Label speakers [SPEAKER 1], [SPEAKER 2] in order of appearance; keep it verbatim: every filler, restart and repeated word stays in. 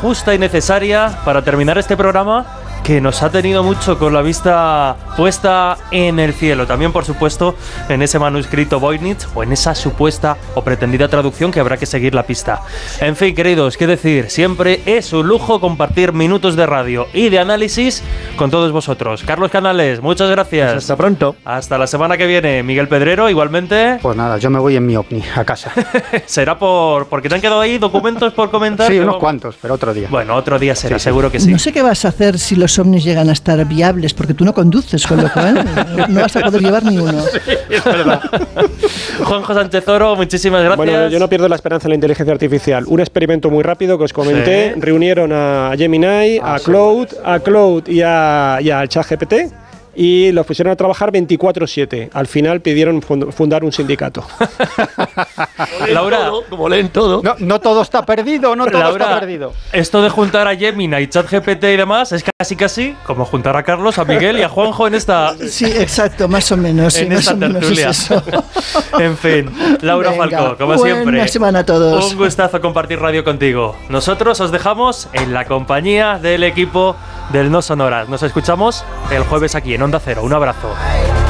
[SPEAKER 1] justa y necesaria para terminar este programa que nos ha tenido mucho con la vista puesta en el cielo. También, por supuesto, en ese manuscrito Voynich o en esa supuesta o pretendida traducción que habrá que seguir la pista. En fin, queridos, qué decir, siempre es un lujo compartir minutos de radio y de análisis con todos vosotros. Carlos Canales, muchas gracias.
[SPEAKER 2] Pues hasta pronto.
[SPEAKER 1] Hasta la semana que viene. Miguel Pedrero, igualmente.
[SPEAKER 2] Pues nada, yo me voy en mi ovni a casa.
[SPEAKER 1] Será por porque te han quedado ahí documentos por comentar.
[SPEAKER 2] Sí, unos
[SPEAKER 1] vamos...
[SPEAKER 2] cuantos, pero otro día.
[SPEAKER 1] Bueno, otro día será,
[SPEAKER 2] sí,
[SPEAKER 1] seguro
[SPEAKER 2] sí.
[SPEAKER 1] que sí.
[SPEAKER 3] No sé qué vas a hacer si los ovnis llegan a estar viables, porque tú no conduces, con lo cual no vas a poder llevar ni uno.
[SPEAKER 1] Sí, es verdad. Juanjo Sánchez Oro, muchísimas gracias.
[SPEAKER 4] Bueno, yo no pierdo la esperanza en la inteligencia artificial. Un experimento muy rápido que os comenté. Sí. Reunieron a Gemini, ah, a Claude, sí. a Claude y a, y a ChatGPT. Y los pusieron a trabajar veinticuatro siete. Al final pidieron fundar un sindicato.
[SPEAKER 1] Laura,
[SPEAKER 2] como leen todo. No, no todo está perdido, no todo
[SPEAKER 1] Laura,
[SPEAKER 2] está perdido.
[SPEAKER 1] Esto de juntar a Gemini y ChatGPT y demás es casi casi como juntar a Carlos, a Miguel y a Juanjo en esta.
[SPEAKER 3] Sí, exacto, más o menos. Sí,
[SPEAKER 1] en
[SPEAKER 3] más
[SPEAKER 1] esta
[SPEAKER 3] o menos
[SPEAKER 1] tertulia.
[SPEAKER 3] Es eso.
[SPEAKER 1] En fin, Laura
[SPEAKER 3] Venga,
[SPEAKER 1] Falcó, como
[SPEAKER 3] buena
[SPEAKER 1] siempre.
[SPEAKER 3] Buena semana a todos.
[SPEAKER 1] Un gustazo compartir radio contigo. Nosotros os dejamos en la compañía del equipo del No Sonoras. Nos escuchamos el jueves aquí en Onda Cero. Un abrazo.